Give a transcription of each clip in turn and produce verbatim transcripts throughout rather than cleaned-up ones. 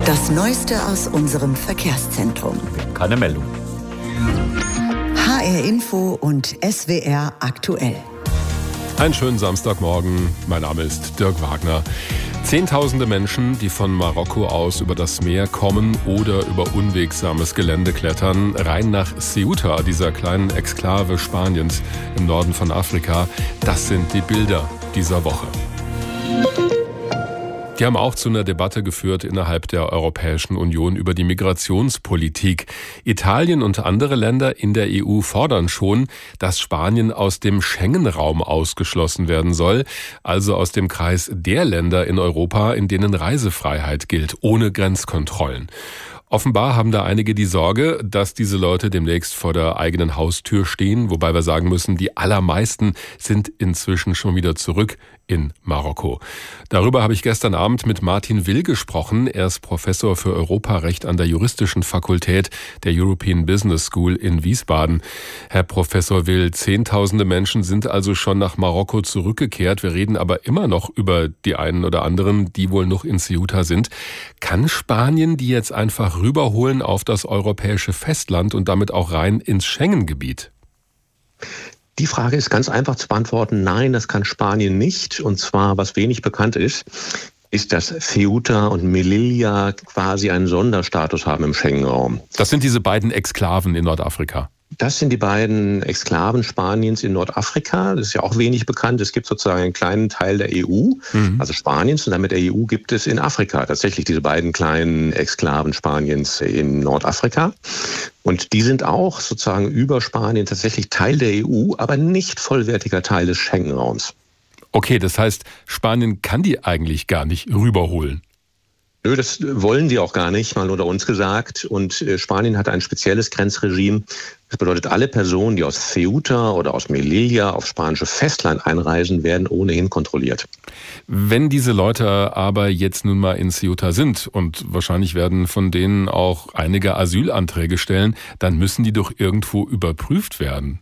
Das Neueste aus unserem Verkehrszentrum. Keine Meldung. H R Info und S W R aktuell. Einen schönen Samstagmorgen. Mein Name ist Dirk Wagner. Zehntausende Menschen, die von Marokko aus über das Meer kommen oder über unwegsames Gelände klettern, rein nach Ceuta, dieser kleinen Exklave Spaniens im Norden von Afrika. Das sind die Bilder dieser Woche. Die haben auch zu einer Debatte geführt innerhalb der Europäischen Union über die Migrationspolitik. Italien und andere Länder in der E U fordern schon, dass Spanien aus dem Schengen-Raum ausgeschlossen werden soll, also aus dem Kreis der Länder in Europa, in denen Reisefreiheit gilt, ohne Grenzkontrollen. Offenbar haben da einige die Sorge, dass diese Leute demnächst vor der eigenen Haustür stehen, wobei wir sagen müssen, die allermeisten sind inzwischen schon wieder zurück in Marokko. Darüber habe ich gestern Abend mit Martin Will gesprochen. Er ist Professor für Europarecht an der Juristischen Fakultät der European Business School in Wiesbaden. Herr Professor Will, Zehntausende Menschen sind also schon nach Marokko zurückgekehrt. Wir reden aber immer noch über die einen oder anderen, die wohl noch in Ceuta sind. Kann Spanien die jetzt einfach rüberholen auf das europäische Festland und damit auch rein ins Schengen-Gebiet? Die Frage ist ganz einfach zu beantworten. Nein, das kann Spanien nicht. Und zwar, was wenig bekannt ist, ist, dass Ceuta und Melilla quasi einen Sonderstatus haben im Schengen-Raum. Das sind diese beiden Exklaven in Nordafrika. Das sind die beiden Exklaven Spaniens in Nordafrika. Das ist ja auch wenig bekannt. Es gibt sozusagen einen kleinen Teil der E U, mhm. also Spaniens, und damit der E U gibt es in Afrika tatsächlich diese beiden kleinen Exklaven Spaniens in Nordafrika. Und die sind auch sozusagen über Spanien tatsächlich Teil der E U, aber nicht vollwertiger Teil des Schengen-Raums. Okay, das heißt, Spanien kann die eigentlich gar nicht rüberholen. Nö, das wollen die auch gar nicht, mal unter uns gesagt. Und Spanien hat ein spezielles Grenzregime. Das bedeutet, alle Personen, die aus Ceuta oder aus Melilla aufs spanische Festland einreisen, werden ohnehin kontrolliert. Wenn diese Leute aber jetzt nun mal in Ceuta sind und wahrscheinlich werden von denen auch einige Asylanträge stellen, dann müssen die doch irgendwo überprüft werden.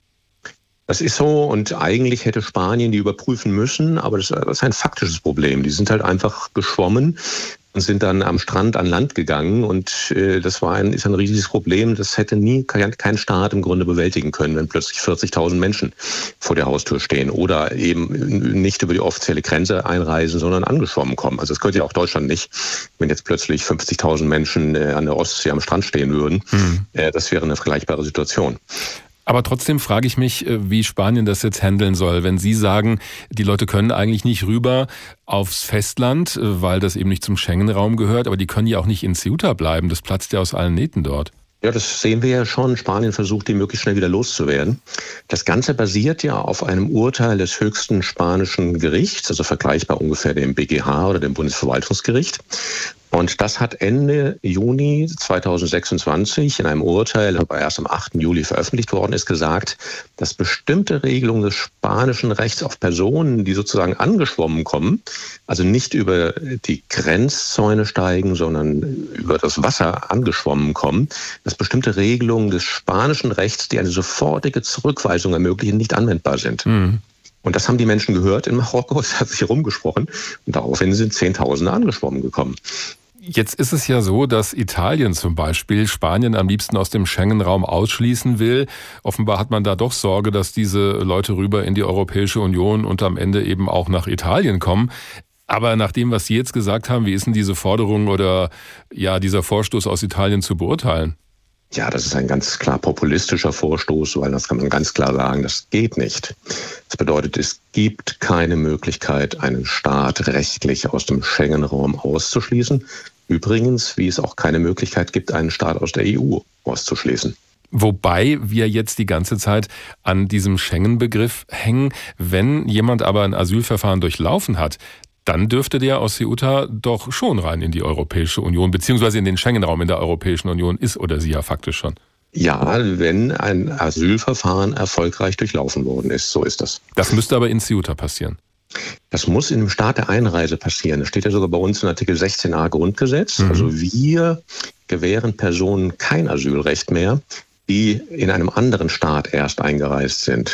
Das ist so, und eigentlich hätte Spanien die überprüfen müssen, aber das ist ein faktisches Problem. Die sind halt einfach geschwommen und sind dann am Strand an Land gegangen, und äh, das war ein, ist ein riesiges Problem. Das hätte nie kein, kein Staat im Grunde bewältigen können, wenn plötzlich vierzigtausend Menschen vor der Haustür stehen oder eben nicht über die offizielle Grenze einreisen, sondern angeschwommen kommen. Also das könnte ja auch Deutschland nicht, wenn jetzt plötzlich fünfzigtausend Menschen äh, an der Ostsee am Strand stehen würden. Mhm. Äh, das wäre eine vergleichbare Situation. Aber trotzdem frage ich mich, wie Spanien das jetzt handeln soll, wenn Sie sagen, die Leute können eigentlich nicht rüber aufs Festland, weil das eben nicht zum Schengen-Raum gehört, aber die können ja auch nicht in Ceuta bleiben. Das platzt ja aus allen Nähten dort. Ja, das sehen wir ja schon. Spanien versucht, die möglichst schnell wieder loszuwerden. Das Ganze basiert ja auf einem Urteil des höchsten spanischen Gerichts, also vergleichbar ungefähr dem B G H oder dem Bundesverwaltungsgericht. Und das hat Ende Juni zweitausendsechsundzwanzig in einem Urteil, das erst am achten Juli veröffentlicht worden ist, gesagt, dass bestimmte Regelungen des spanischen Rechts auf Personen, die sozusagen angeschwommen kommen, also nicht über die Grenzzäune steigen, sondern über das Wasser angeschwommen kommen, dass bestimmte Regelungen des spanischen Rechts, die eine sofortige Zurückweisung ermöglichen, nicht anwendbar sind. Mhm. Und das haben die Menschen gehört in Marokko, es hat sich herumgesprochen, und daraufhin sind Zehntausende angeschwommen gekommen. Jetzt ist es ja so, dass Italien zum Beispiel Spanien am liebsten aus dem Schengen-Raum ausschließen will. Offenbar hat man da doch Sorge, dass diese Leute rüber in die Europäische Union und am Ende eben auch nach Italien kommen. Aber nach dem, was Sie jetzt gesagt haben, wie ist denn diese Forderung oder ja dieser Vorstoß aus Italien zu beurteilen? Ja, das ist ein ganz klar populistischer Vorstoß, weil das kann man ganz klar sagen, das geht nicht. Das bedeutet, es gibt keine Möglichkeit, einen Staat rechtlich aus dem Schengen-Raum auszuschließen. Übrigens, wie es auch keine Möglichkeit gibt, einen Staat aus der E U auszuschließen. Wobei wir jetzt die ganze Zeit an diesem Schengen-Begriff hängen. Wenn jemand aber ein Asylverfahren durchlaufen hat, dann dürfte der aus Ceuta doch schon rein in die Europäische Union, beziehungsweise in den Schengen-Raum in der Europäischen Union ist oder sie ja faktisch schon. Ja, wenn ein Asylverfahren erfolgreich durchlaufen worden ist, so ist das. Das müsste aber in Ceuta passieren. Das muss in dem Staat der Einreise passieren. Das steht ja sogar bei uns in Artikel sechzehn a Grundgesetz. Mhm. Also wir gewähren Personen kein Asylrecht mehr, die in einem anderen Staat erst eingereist sind.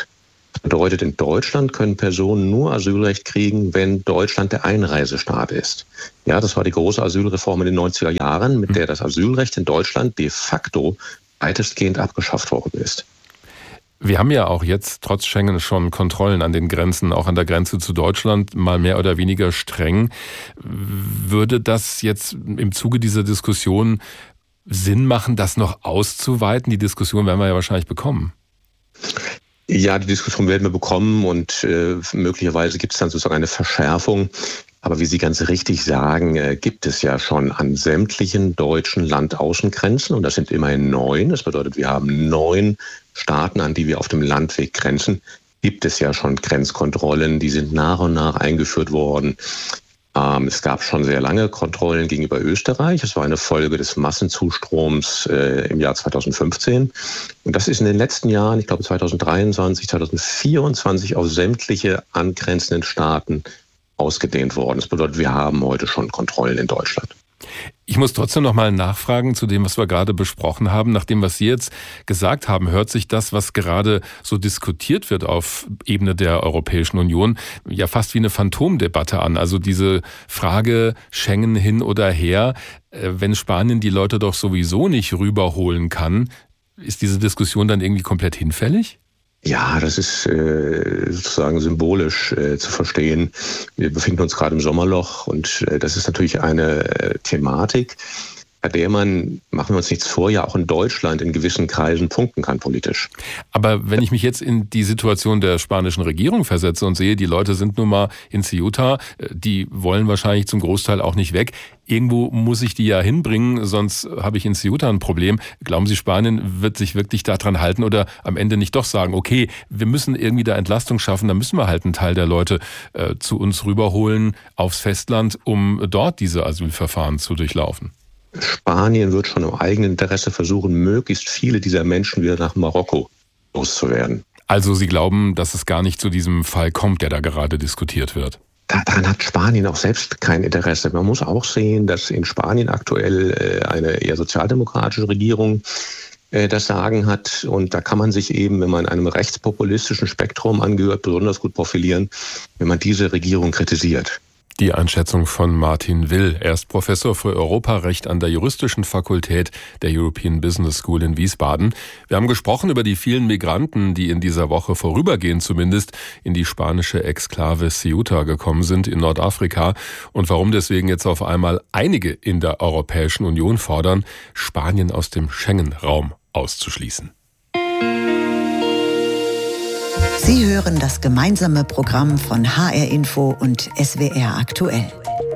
Das bedeutet, in Deutschland können Personen nur Asylrecht kriegen, wenn Deutschland der Einreisestaat ist. Ja, das war die große Asylreform in den neunziger Jahren, mit der das Asylrecht in Deutschland de facto weitestgehend abgeschafft worden ist. Wir haben ja auch jetzt trotz Schengen schon Kontrollen an den Grenzen, auch an der Grenze zu Deutschland, mal mehr oder weniger streng. Würde das jetzt im Zuge dieser Diskussion Sinn machen, das noch auszuweiten? Die Diskussion werden wir ja wahrscheinlich bekommen. Ja, die Diskussion werden wir bekommen und äh, möglicherweise gibt es dann sozusagen eine Verschärfung. Aber wie Sie ganz richtig sagen, äh, gibt es ja schon an sämtlichen deutschen Landaußengrenzen, und das sind immerhin neun, das bedeutet, wir haben neun Staaten, an die wir auf dem Landweg grenzen, gibt es ja schon Grenzkontrollen, die sind nach und nach eingeführt worden. Ähm, es gab schon sehr lange Kontrollen gegenüber Österreich. Es war eine Folge des Massenzustroms äh, im Jahr zweitausendfünfzehn. Und das ist in den letzten Jahren, ich glaube zweitausenddreiundzwanzig, zweitausendvierundzwanzig, auf sämtliche angrenzenden Staaten ausgedehnt worden. Das bedeutet, wir haben heute schon Kontrollen in Deutschland. Ich muss trotzdem noch mal nachfragen zu dem, was wir gerade besprochen haben. Nach dem, was Sie jetzt gesagt haben, hört sich das, was gerade so diskutiert wird auf Ebene der Europäischen Union, ja fast wie eine Phantomdebatte an. Also diese Frage Schengen hin oder her, wenn Spanien die Leute doch sowieso nicht rüberholen kann, ist diese Diskussion dann irgendwie komplett hinfällig? Ja, das ist äh, sozusagen symbolisch äh, zu verstehen. Wir befinden uns gerade im Sommerloch und äh, das ist natürlich eine äh, Thematik, bei der man, machen wir uns nichts vor, ja auch in Deutschland in gewissen Kreisen punkten kann politisch. Aber wenn ich mich jetzt in die Situation der spanischen Regierung versetze und sehe, die Leute sind nun mal in Ceuta, die wollen wahrscheinlich zum Großteil auch nicht weg. Irgendwo muss ich die ja hinbringen, sonst habe ich in Ceuta ein Problem. Glauben Sie, Spanien wird sich wirklich daran halten oder am Ende nicht doch sagen, okay, wir müssen irgendwie da Entlastung schaffen, dann müssen wir halt einen Teil der Leute äh, zu uns rüberholen aufs Festland, um dort diese Asylverfahren zu durchlaufen? Spanien wird schon im eigenen Interesse versuchen, möglichst viele dieser Menschen wieder nach Marokko loszuwerden. Also Sie glauben, dass es gar nicht zu diesem Fall kommt, der da gerade diskutiert wird? Daran hat Spanien auch selbst kein Interesse. Man muss auch sehen, dass in Spanien aktuell eine eher sozialdemokratische Regierung das Sagen hat. Und da kann man sich eben, wenn man einem rechtspopulistischen Spektrum angehört, besonders gut profilieren, wenn man diese Regierung kritisiert. Die Einschätzung von Martin Will. Er ist Professor für Europarecht an der Juristischen Fakultät der European Business School in Wiesbaden. Wir haben gesprochen über die vielen Migranten, die in dieser Woche vorübergehend zumindest in die spanische Exklave Ceuta gekommen sind in Nordafrika und warum deswegen jetzt auf einmal einige in der Europäischen Union fordern, Spanien aus dem Schengen-Raum auszuschließen. Sie hören das gemeinsame Programm von H R Info und S W R aktuell.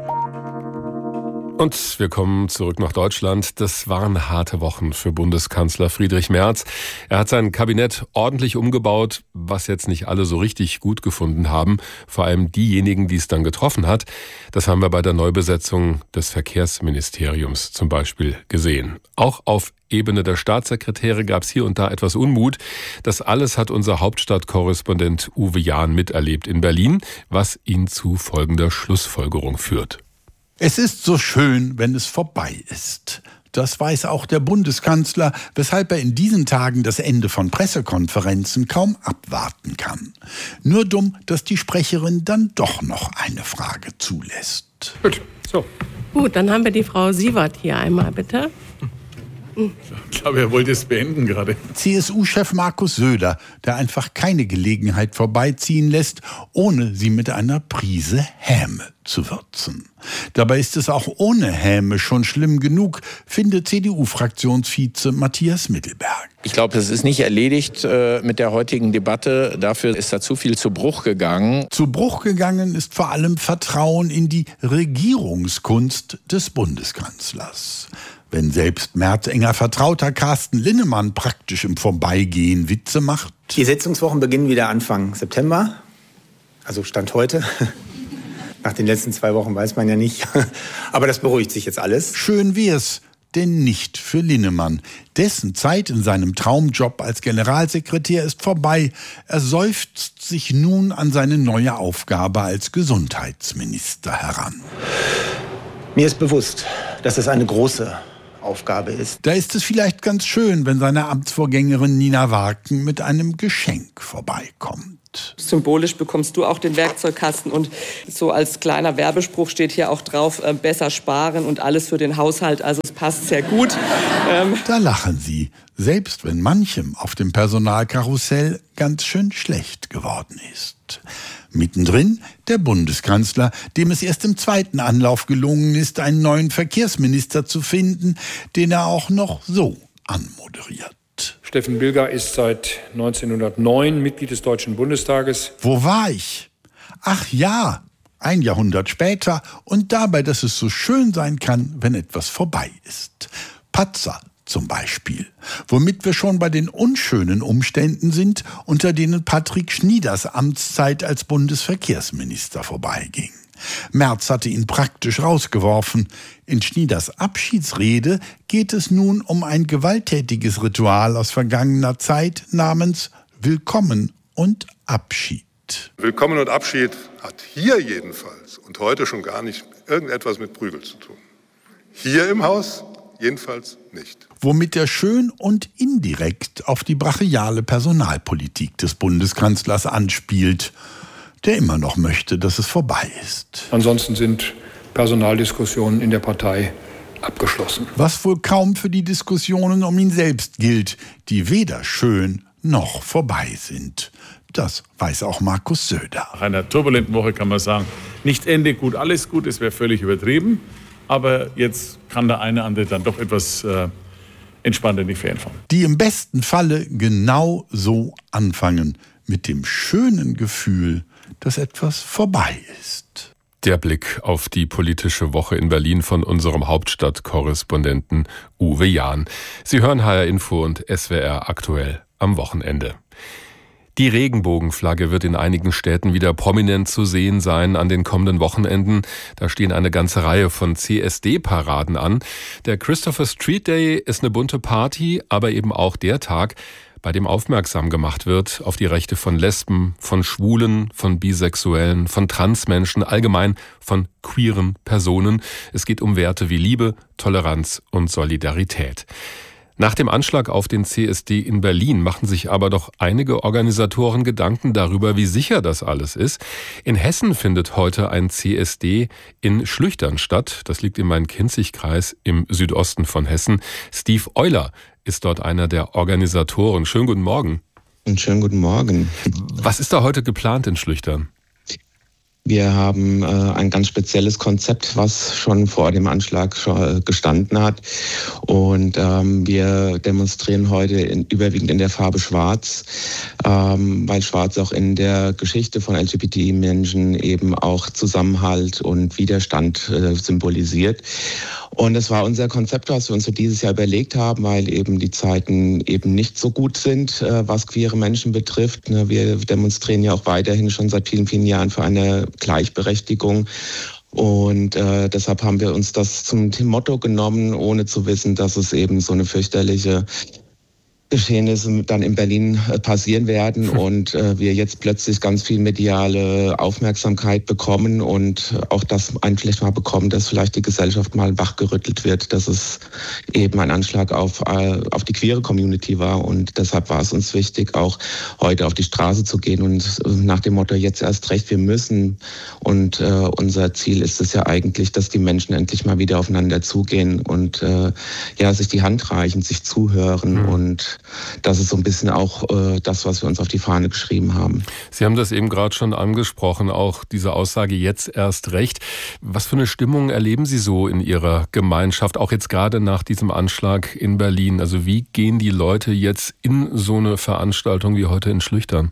Und wir kommen zurück nach Deutschland. Das waren harte Wochen für Bundeskanzler Friedrich Merz. Er hat sein Kabinett ordentlich umgebaut, was jetzt nicht alle so richtig gut gefunden haben. Vor allem diejenigen, die es dann getroffen hat. Das haben wir bei der Neubesetzung des Verkehrsministeriums zum Beispiel gesehen. Auch auf Ebene der Staatssekretäre gab es hier und da etwas Unmut. Das alles hat unser Hauptstadtkorrespondent Uwe Jahn miterlebt in Berlin, was ihn zu folgender Schlussfolgerung führt. Es ist so schön, wenn es vorbei ist. Das weiß auch der Bundeskanzler, weshalb er in diesen Tagen das Ende von Pressekonferenzen kaum abwarten kann. Nur dumm, dass die Sprecherin dann doch noch eine Frage zulässt. Gut, so. Gut, dann haben wir die Frau Siewert hier einmal, bitte. Ich glaube, er wollte es beenden gerade. C S U-Chef Markus Söder, der einfach keine Gelegenheit vorbeiziehen lässt, ohne sie mit einer Prise Häme zu würzen. Dabei ist es auch ohne Häme schon schlimm genug, findet C D U-Fraktionsvize Matthias Mittelberg. Ich glaube, es ist nicht erledigt äh, mit der heutigen Debatte. Dafür ist da zu viel zu Bruch gegangen. Zu Bruch gegangen ist vor allem Vertrauen in die Regierungskunst des Bundeskanzlers. Wenn selbst Merz enger Vertrauter Carsten Linnemann praktisch im Vorbeigehen Witze macht. Die Sitzungswochen beginnen wieder Anfang September, also Stand heute. Nach den letzten zwei Wochen weiß man ja nicht. Aber das beruhigt sich jetzt alles. Schön wär's, denn nicht für Linnemann. Dessen Zeit in seinem Traumjob als Generalsekretär ist vorbei. Er seufzt sich nun an seine neue Aufgabe als Gesundheitsminister heran. Mir ist bewusst, dass es eine große Aufgabe ist. Da ist es vielleicht ganz schön, wenn seine Amtsvorgängerin Nina Warken mit einem Geschenk vorbeikommt. Symbolisch bekommst du auch den Werkzeugkasten und so als kleiner Werbespruch steht hier auch drauf, äh, besser sparen und alles für den Haushalt. Also es passt sehr gut. Ähm da lachen sie, selbst wenn manchem auf dem Personalkarussell ganz schön schlecht geworden ist. Mittendrin der Bundeskanzler, dem es erst im zweiten Anlauf gelungen ist, einen neuen Verkehrsminister zu finden, den er auch noch so anmoderiert. Steffen Bilger ist seit neunzehnhundertneun Mitglied des Deutschen Bundestages. Wo war ich? Ach ja, ein Jahrhundert später und dabei, dass es so schön sein kann, wenn etwas vorbei ist. Patzer zum Beispiel, womit wir schon bei den unschönen Umständen sind, unter denen Patrick Schnieders Amtszeit als Bundesverkehrsminister vorbeiging. Merz hatte ihn praktisch rausgeworfen. In Schnieders Abschiedsrede geht es nun um ein gewalttätiges Ritual aus vergangener Zeit namens Willkommen und Abschied. Willkommen und Abschied hat hier jedenfalls und heute schon gar nicht irgendetwas mit Prügel zu tun. Hier im Haus jedenfalls nicht. Womit er schön und indirekt auf die brachiale Personalpolitik des Bundeskanzlers anspielt, der immer noch möchte, dass es vorbei ist. Ansonsten sind Personaldiskussionen in der Partei abgeschlossen. Was wohl kaum für die Diskussionen um ihn selbst gilt, die weder schön noch vorbei sind. Das weiß auch Markus Söder. Nach einer turbulenten Woche kann man sagen, nicht Ende gut, alles gut, es wäre völlig übertrieben. Aber jetzt kann der eine andere dann doch etwas äh, entspannter in die Ferien fahren. Die im besten Falle genau so anfangen, mit dem schönen Gefühl, dass etwas vorbei ist. Der Blick auf die politische Woche in Berlin von unserem Hauptstadtkorrespondenten Uwe Jahn. Sie hören H R Info und S W R aktuell am Wochenende. Die Regenbogenflagge wird in einigen Städten wieder prominent zu sehen sein an den kommenden Wochenenden. Da stehen eine ganze Reihe von C S D-Paraden an. Der Christopher Street Day ist eine bunte Party, aber eben auch der Tag, bei dem aufmerksam gemacht wird auf die Rechte von Lesben, von Schwulen, von Bisexuellen, von Transmenschen, allgemein von queeren Personen. Es geht um Werte wie Liebe, Toleranz und Solidarität. Nach dem Anschlag auf den C S D in Berlin machen sich aber doch einige Organisatoren Gedanken darüber, wie sicher das alles ist. In Hessen findet heute ein C S D in Schlüchtern statt. Das liegt im Main-Kinzig-Kreis im Südosten von Hessen. Steve Euler ist dort einer der Organisatoren. Schönen guten Morgen. Und schönen guten Morgen. Was ist da heute geplant in Schlüchtern? Wir haben äh, ein ganz spezielles Konzept, was schon vor dem Anschlag schon, äh, gestanden hat. Und ähm, wir demonstrieren heute in, überwiegend in der Farbe Schwarz, ähm, weil Schwarz auch in der Geschichte von L G B T I-Menschen eben auch Zusammenhalt und Widerstand äh, symbolisiert. Und es war unser Konzept, was wir uns für dieses Jahr überlegt haben, weil eben die Zeiten eben nicht so gut sind, äh, was queere Menschen betrifft. Ne, wir demonstrieren ja auch weiterhin schon seit vielen, vielen Jahren für eine Gleichberechtigung. Und äh, deshalb haben wir uns das zum Motto genommen, ohne zu wissen, dass es eben so eine fürchterliche Geschehnisse dann in Berlin passieren werden und äh, wir jetzt plötzlich ganz viel mediale Aufmerksamkeit bekommen und auch das vielleicht mal bekommen, dass vielleicht die Gesellschaft mal wachgerüttelt wird, dass es eben ein Anschlag auf, äh, auf die queere Community war. Und deshalb war es uns wichtig, auch heute auf die Straße zu gehen und äh, nach dem Motto, jetzt erst recht, wir müssen. Und äh, unser Ziel ist es ja eigentlich, dass die Menschen endlich mal wieder aufeinander zugehen und äh, ja, sich die Hand reichen, sich zuhören. Mhm. Und das ist so ein bisschen auch äh, das, was wir uns auf die Fahne geschrieben haben. Sie haben das eben gerade schon angesprochen, auch diese Aussage jetzt erst recht. Was für eine Stimmung erleben Sie so in Ihrer Gemeinschaft, auch jetzt gerade nach diesem Anschlag in Berlin? Also wie gehen die Leute jetzt in so eine Veranstaltung wie heute in Schlüchtern?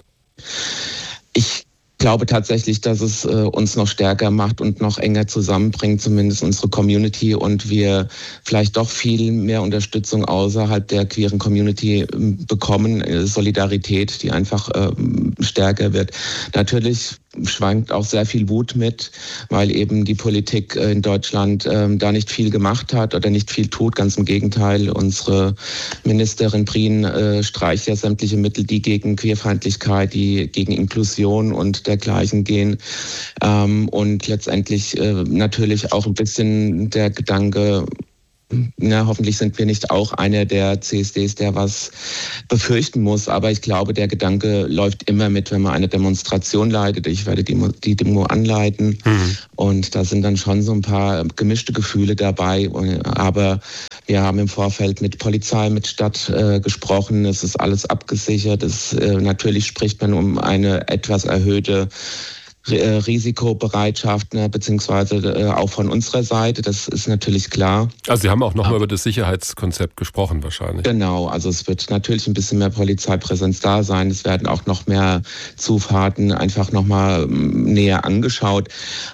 Ich Ich glaube tatsächlich, dass es äh, uns noch stärker macht und noch enger zusammenbringt, zumindest unsere Community, und wir vielleicht doch viel mehr Unterstützung außerhalb der queeren Community äh, bekommen, äh, Solidarität, die einfach äh, stärker wird. Natürlich schwankt auch sehr viel Wut mit, weil eben die Politik in Deutschland ähm, da nicht viel gemacht hat oder nicht viel tut. Ganz im Gegenteil, unsere Ministerin Prien äh, streicht ja sämtliche Mittel, die gegen Queerfeindlichkeit, die gegen Inklusion und dergleichen gehen. Ähm, und letztendlich äh, natürlich auch ein bisschen der Gedanke, na, hoffentlich sind wir nicht auch einer der C S Ds, der was befürchten muss. Aber ich glaube, der Gedanke läuft immer mit, wenn man eine Demonstration leitet. Ich werde die, die Demo anleiten. Mhm. Und da sind dann schon so ein paar gemischte Gefühle dabei. Aber wir haben im Vorfeld mit Polizei, mit Stadt äh, gesprochen. Es ist alles abgesichert. Es, äh, natürlich spricht man um eine etwas erhöhte Risikobereitschaft, ne, beziehungsweise äh, auch von unserer Seite, das ist natürlich klar. Also Sie haben auch nochmal über das Sicherheitskonzept gesprochen wahrscheinlich. Genau, also es wird natürlich ein bisschen mehr Polizeipräsenz da sein. Es werden auch noch mehr Zufahrten einfach nochmal näher angeschaut.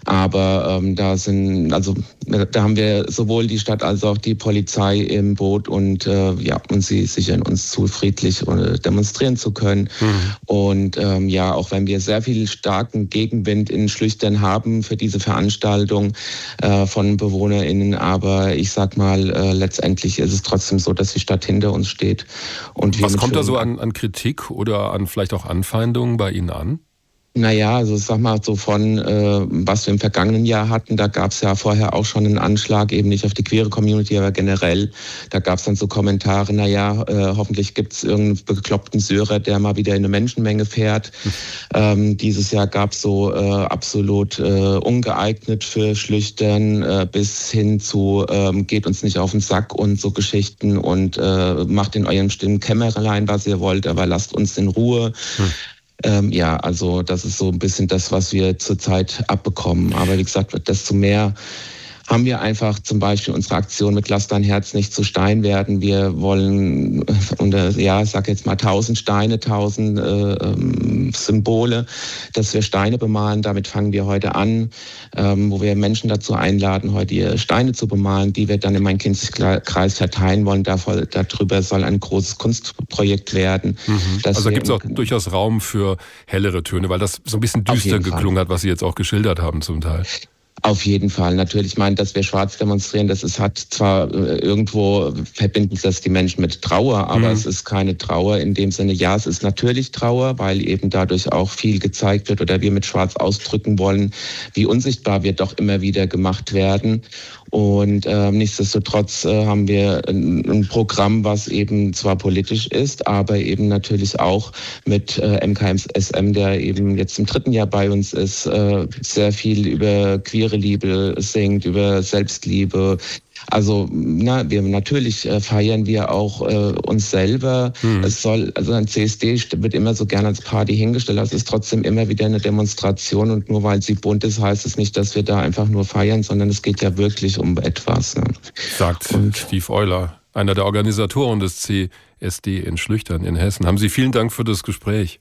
Aber ähm, da sind, also da haben wir sowohl die Stadt als auch die Polizei im Boot und äh, ja, und sie sichern uns zu, friedlich äh, demonstrieren zu können. Mhm. Und ähm, ja, auch wenn wir sehr viel starken Gegen Wind in Schlüchtern haben für diese Veranstaltung äh, von BewohnerInnen. Aber ich sag mal, äh, letztendlich ist es trotzdem so, dass die Stadt hinter uns steht. Und wir Was kommt da so an, an Kritik oder an vielleicht auch Anfeindungen bei Ihnen an? Naja, also sag mal so von, äh, was wir im vergangenen Jahr hatten, da gab es ja vorher auch schon einen Anschlag, eben nicht auf die queere Community, aber generell. Da gab es dann so Kommentare, naja, äh, hoffentlich gibt es irgendeinen bekloppten Syrer, der mal wieder in eine Menschenmenge fährt. Hm. Ähm, dieses Jahr gab es so äh, absolut äh, ungeeignet für Schlüchtern äh, bis hin zu ähm, geht uns nicht auf den Sack und so Geschichten und äh, macht in eurem stillen Kämmerlein, was ihr wollt, aber lasst uns in Ruhe. Hm. Ähm, ja, also das ist so ein bisschen das, was wir zurzeit abbekommen. Aber wie gesagt, desto mehr haben wir einfach zum Beispiel unsere Aktion mit Lass dein Herz nicht zu Stein werden. Wir wollen, und, ja, ich sage jetzt mal tausend Steine, tausend äh, ähm, Symbole, dass wir Steine bemalen. Damit fangen wir heute an, ähm, wo wir Menschen dazu einladen, heute ihre Steine zu bemalen, die wir dann in meinen Kinzig-Kreis verteilen wollen. Davor, darüber soll ein großes Kunstprojekt werden. Mhm. Also da gibt es auch durchaus Raum für hellere Töne, weil das so ein bisschen düster geklungen hat, was Sie jetzt auch geschildert haben zum Teil. Auf jeden Fall. Natürlich, ich meine, dass wir schwarz demonstrieren, das ist, hat zwar äh, irgendwo verbinden das die Menschen mit Trauer, aber mhm. es ist keine Trauer in dem Sinne. Ja, es ist natürlich Trauer, weil eben dadurch auch viel gezeigt wird oder wir mit Schwarz ausdrücken wollen, wie unsichtbar wir doch immer wieder gemacht werden. Und äh, nichtsdestotrotz äh, haben wir ein, ein Programm, was eben zwar politisch ist, aber eben natürlich auch mit äh, M K S M, der eben jetzt im dritten Jahr bei uns ist, äh, sehr viel über queere Liebe singt, über Selbstliebe. Also na, wir natürlich äh, feiern wir auch äh, uns selber. Hm. Es soll, also ein C S D wird immer so gerne als Party hingestellt. Es ist trotzdem immer wieder eine Demonstration und nur weil sie bunt ist, heißt es nicht, dass wir da einfach nur feiern, sondern es geht ja wirklich um etwas. Ne? Sagt und Steve Euler, einer der Organisatoren des C S D in Schlüchtern in Hessen. Haben Sie vielen Dank für das Gespräch.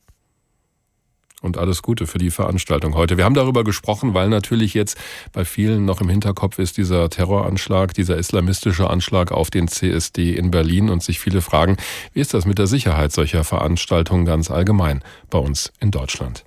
Und alles Gute für die Veranstaltung heute. Wir haben darüber gesprochen, weil natürlich jetzt bei vielen noch im Hinterkopf ist dieser Terroranschlag, dieser islamistische Anschlag auf den C S D in Berlin und sich viele fragen, wie ist das mit der Sicherheit solcher Veranstaltungen ganz allgemein bei uns in Deutschland?